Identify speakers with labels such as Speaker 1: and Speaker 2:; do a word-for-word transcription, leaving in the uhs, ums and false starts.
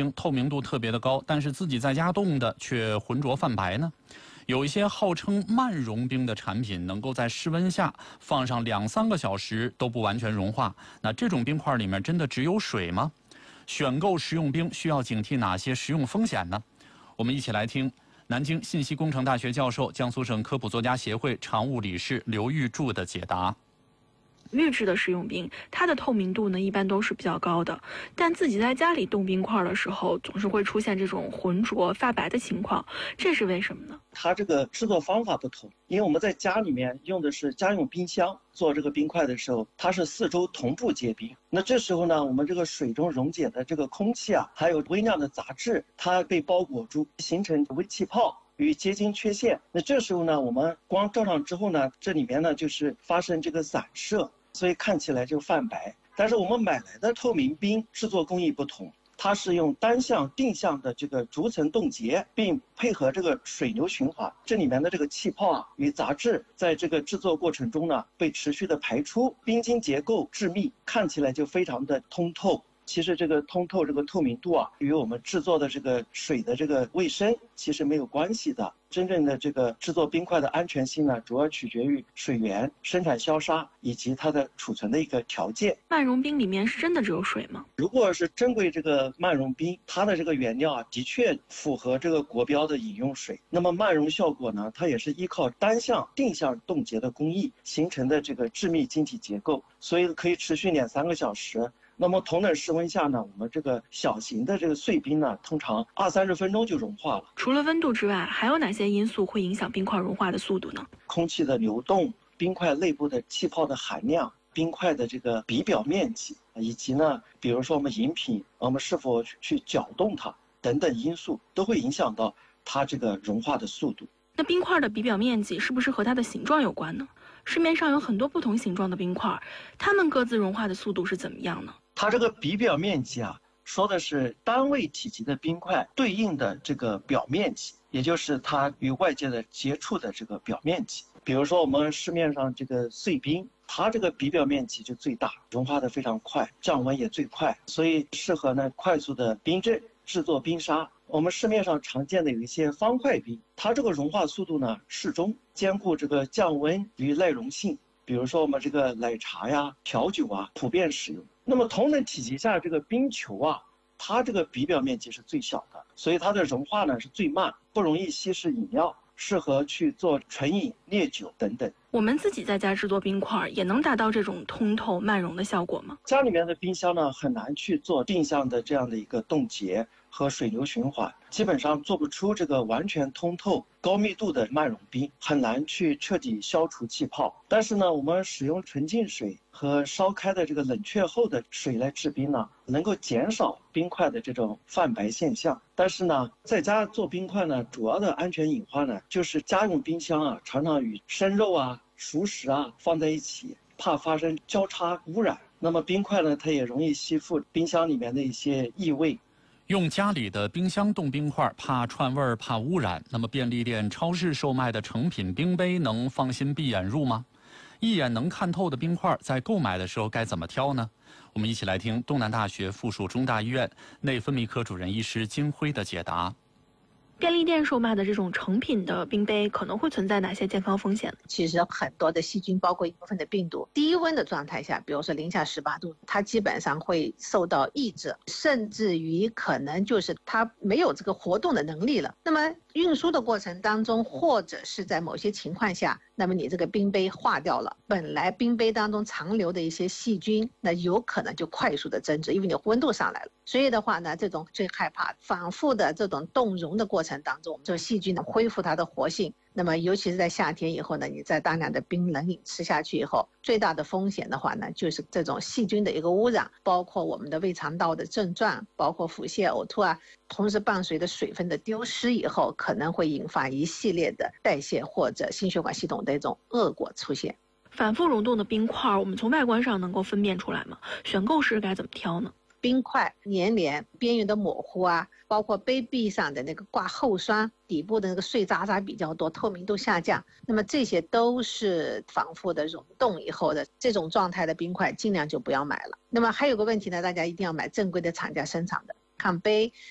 Speaker 1: 冰透明度特别的高，但是自己在家冻的却浑浊泛白呢？有一些号称慢融冰的产品，能够在室温下放上两三个小时都不完全融化。那这种冰块里面真的只有水吗？选购食用冰需要警惕哪些食用风险呢？我们一起来听南京信息工程大学教授、江苏省科普作家协会常务理事刘玉柱的解答。
Speaker 2: 预制的食用冰，它的透明度呢一般都是比较高的，但自己在家里冻冰块的时候，总是会出现这种浑浊发白的情况，这是为什么呢？
Speaker 3: 它这个制作方法不同，因为我们在家里面用的是家用冰箱做这个冰块的时候，它是四周同步结冰。那这时候呢，我们这个水中溶解的这个空气啊，还有微量的杂质，它被包裹住，形成微气泡与结晶缺陷。那这时候呢，我们光照上之后呢，这里面呢就是发生这个散射，所以看起来就泛白。但是我们买来的透明冰制作工艺不同，它是用单向定向的这个逐层冻结，并配合这个水流循环，这里面的这个气泡啊与杂质在这个制作过程中呢被持续的排出，冰晶结构致密，看起来就非常的通透。其实这个通透这个透明度啊，与我们制作的这个水的这个卫生其实没有关系的。真正的这个制作冰块的安全性呢，主要取决于水源、生产消杀以及它的储存的一个条件。
Speaker 2: 慢融冰里面是真的只有水吗？
Speaker 3: 如果是珍贵这个慢融冰，它的这个原料啊，的确符合这个国标的饮用水。那么慢融效果呢，它也是依靠单向定向冻结的工艺形成的这个致密晶体结构，所以可以持续两三个小时。那么同等室温下呢，我们这个小型的这个碎冰呢，通常二三十分钟就融化了。
Speaker 2: 除了温度之外，还有哪些因素会影响冰块融化的速度呢？
Speaker 3: 空气的流动、冰块内部的气泡的含量、冰块的这个比表面积，以及呢，比如说我们饮品，我们是否去搅动它等等因素，都会影响到它这个融化的速度。
Speaker 2: 那冰块的比表面积是不是和它的形状有关呢？市面上有很多不同形状的冰块，它们各自融化的速度是怎么样呢？
Speaker 3: 它这个比表面积啊，说的是单位体积的冰块对应的这个表面积，也就是它与外界的接触的这个表面积。比如说我们市面上这个碎冰，它这个比表面积就最大，融化的非常快，降温也最快，所以适合呢快速的冰镇制作冰沙。我们市面上常见的有一些方块冰，它这个融化速度呢适中，兼顾这个降温与耐溶性。比如说我们这个奶茶呀、调酒啊，普遍使用。那么同等体积下这个冰球啊，它这个比表面积是最小的，所以它的融化呢是最慢，不容易稀释饮料，适合去做纯饮、烈酒等等。
Speaker 2: 我们自己在家制作冰块也能达到这种通透慢融的效果吗？
Speaker 3: 家里面的冰箱呢很难去做定向的这样的一个冻结和水流循环，基本上做不出这个完全通透高密度的慢融冰，很难去彻底消除气泡。但是呢，我们使用纯净水和烧开的这个冷却后的水来制冰呢，能够减少冰块的这种泛白现象。但是呢，在家做冰块呢，主要的安全隐患呢，就是家用冰箱啊，常常与生肉啊、熟食啊放在一起，怕发生交叉污染。那么冰块呢，它也容易吸附冰箱里面的一些异味。
Speaker 1: 用家里的冰箱冻冰块，怕串味儿，怕污染。那么便利店、超市售卖的成品冰杯能放心闭眼入吗？一眼能看透的冰块，在购买的时候该怎么挑呢？我们一起来听东南大学附属中大医院内分泌科主任医师金辉的解答。
Speaker 2: 便利店售卖的这种成品的冰杯可能会存在哪些健康风险呢？
Speaker 4: 其实很多的细菌，包括一部分的病毒，低温的状态下，比如说零下十八度，它基本上会受到抑制，甚至于可能就是它没有这个活动的能力了。那么运输的过程当中，或者是在某些情况下，那么你这个冰杯化掉了，本来冰杯当中残留的一些细菌，那有可能就快速的增殖，因为你温度上来了。所以的话呢，这种最害怕反复的这种冻融的过程当中，这细菌呢恢复它的活性。那么尤其是在夏天以后呢，你在大量的冰冷饮吃下去以后，最大的风险的话呢，就是这种细菌的一个污染，包括我们的胃肠道的症状，包括腹泻、呕吐啊，同时伴随着水分的丢失以后，可能会引发一系列的代谢或者心血管系统的一种恶果出现。
Speaker 2: 反复溶冻的冰块，我们从外观上能够分辨出来吗？选购时该怎么挑呢？
Speaker 4: 冰块黏连、边缘的模糊啊，包括杯壁上的那个挂厚霜，底部的那个碎渣渣比较多，透明度下降，那么这些都是反复的溶冻以后的这种状态的冰块，尽量就不要买了。那么还有个问题呢，大家一定要买正规的厂家生产的。看杯